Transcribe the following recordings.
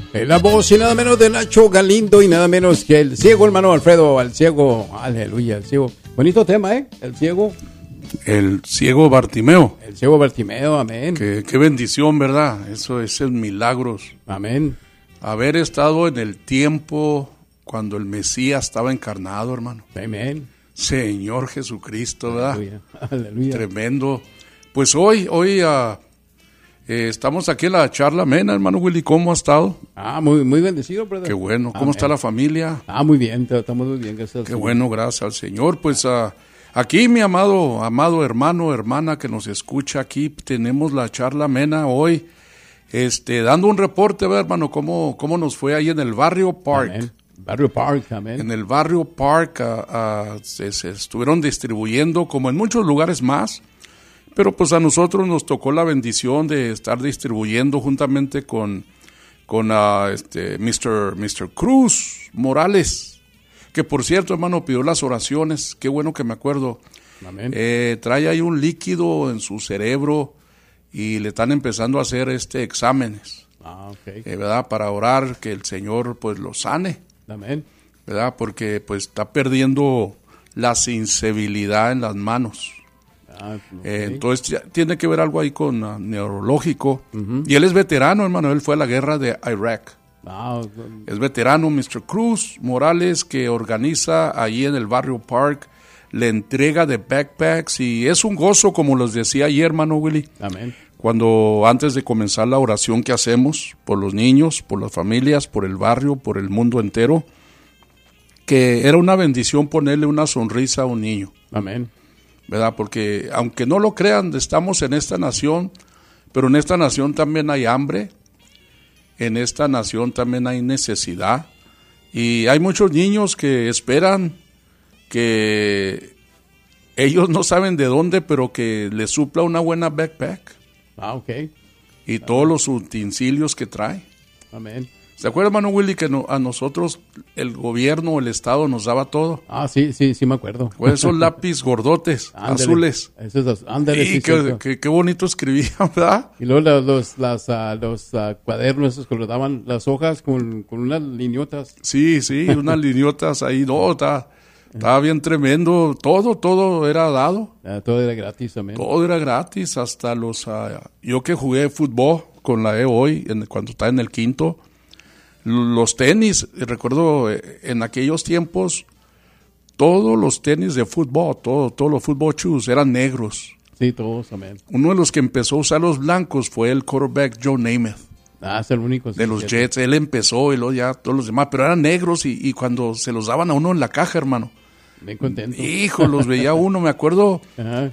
En la voz y nada menos de Nacho Galindo y nada menos que el ciego, hermano Alfredo, al ciego, aleluya, el ciego. Bonito tema, el ciego. El ciego Bartimeo. El ciego Bartimeo, amén. Qué bendición, ¿verdad? Eso es el milagros. Amén. Haber estado en el tiempo cuando el Mesías estaba encarnado, hermano. Amén. Señor Jesucristo, ¿verdad? Aleluya. Aleluya. Tremendo. Pues hoy estamos aquí en la charla amena, hermano Willy. ¿Cómo ha estado? Muy bendecido, brother. Qué bueno. ¿Cómo Amén. está la familia? Muy bien, estamos muy bien, gracias. Qué bueno, gracias al Señor. Pues aquí, mi amado hermano, hermana que nos escucha, aquí tenemos la charla amena hoy, dando un reporte, ¿verdad, hermano? ¿Cómo nos fue ahí en el Barrio Park? Amén. Barrio Park, amén. En el Barrio Park se estuvieron distribuyendo, como en muchos lugares más, pero pues a nosotros nos tocó la bendición de estar distribuyendo juntamente con Mr. Cruz Morales, que por cierto, hermano, pidió las oraciones. Qué bueno que me acuerdo. Amén. Trae ahí un líquido en su cerebro y le están empezando a hacer exámenes, Ok. ¿verdad? Para orar que el Señor pues lo sane, Amén. ¿verdad? Porque pues está perdiendo la sensibilidad en las manos. Ok. Entonces tiene que ver algo ahí con neurológico. Y él es veterano, hermano. Él fue a la guerra de Irak. Es veterano, Mr. Cruz Morales, que organiza ahí en el Barrio Park la entrega de backpacks. Y es un gozo, como les decía ayer, hermano Willy. Amén. Cuando antes de comenzar la oración que hacemos por los niños, por las familias, por el barrio, por el mundo entero, que era una bendición ponerle una sonrisa a un niño. Amén. ¿Verdad? Porque aunque no lo crean, estamos en esta nación, pero en esta nación también hay hambre, en esta nación también hay necesidad, y hay muchos niños que esperan que ellos no saben de dónde, pero que les supla una buena backpack Ok. y todos los utensilios que trae. Amén. ¿Se acuerda, hermano Willy, que a nosotros el gobierno, el Estado nos daba todo? Sí, me acuerdo. Pues esos lápiz gordotes, Ándale. azules. Ándale, Y sí, qué bonito escribían, ¿verdad? Y luego los cuadernos esos que le daban las hojas con unas liniotas. Sí, unas liniotas ahí, no, estaba bien tremendo, todo era dado. Todo era gratis, amén. Todo era gratis, hasta yo que jugué fútbol con la hoy, cuando estaba en el quinto, los tenis, recuerdo en aquellos tiempos, todos los tenis de fútbol, todos los fútbol shoes eran negros. Sí, todos, amén. Uno de los que empezó a usar los blancos fue el quarterback Joe Namath. Es el único. De los Jets, él empezó y luego ya todos los demás, pero eran negros y cuando se los daban a uno en la caja, hermano. Bien contento. Hijo, los veía uno, me acuerdo, Ajá.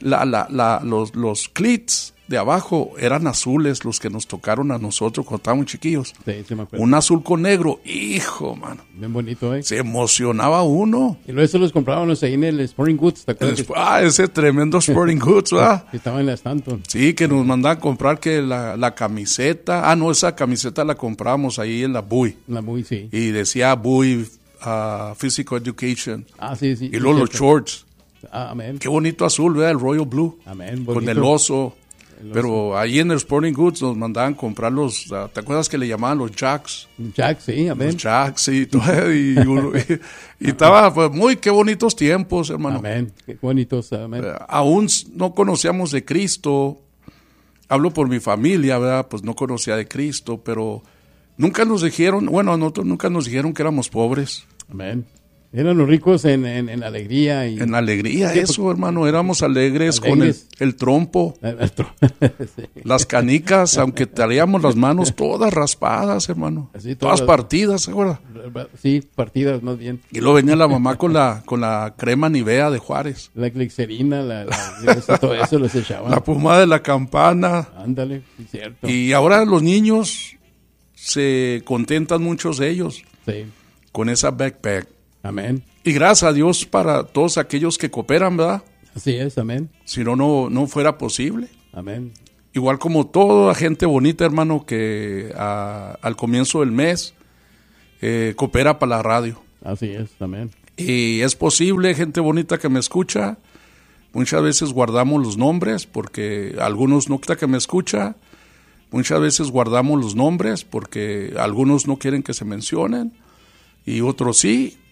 los cleats de abajo eran azules, los que nos tocaron a nosotros cuando estábamos chiquillos. Sí, me acuerdo. Un azul con negro, hijo, mano. Bien bonito, Se emocionaba uno. Y luego eso los comprábamos ahí en el Sporting Goods, ¿te acuerdas? Ese tremendo Sporting Goods, ¿verdad? Que estaba en la Stanton. Sí, que nos mandaban comprar que la camiseta. No, esa camiseta la comprábamos ahí en la Bowie. La muy, sí. Y decía Bowie Physical Education. Sí. Y luego los shorts. Amén. Qué bonito azul, ¿verdad? El Royal Blue. Amén. Con bonito. el oso. Pero ahí en el Sporting Goods nos mandaban comprar ¿te acuerdas que le llamaban los Jacks? Jack, sí, amén. Los Jacks y todo. Y estaba, pues, qué bonitos tiempos, hermano. Amén. Qué bonitos, amén. Aún no conocíamos de Cristo. Hablo por mi familia, ¿verdad? Pues no conocía de Cristo, pero nunca nos dijeron, a nosotros nunca nos dijeron que éramos pobres. Amén. Eran los ricos en alegría. En alegría, Sí, eso, hermano. Éramos alegres con el trompo, Sí. las canicas, aunque traíamos las manos todas raspadas, hermano. Así, todas partidas, ¿se acuerda? Sí, partidas más bien. Y luego venía la mamá con la crema Nivea de Juárez. La glicerina, todo eso los echaban. La pomada de la campana. Ándale, sí, cierto. Y ahora los niños se contentan, muchos de ellos, Sí. con esa backpack. Amén. Y gracias a Dios para todos aquellos que cooperan, ¿verdad? Así es, amén. Si no fuera posible. Amén. Igual como toda la gente bonita, hermano, que al comienzo del mes coopera para la radio. Así es, amén. Y es posible, gente bonita que me escucha, muchas veces guardamos los nombres porque algunos no que me escucha, Muchas veces guardamos los nombres porque algunos no quieren que se mencionen y otros sí,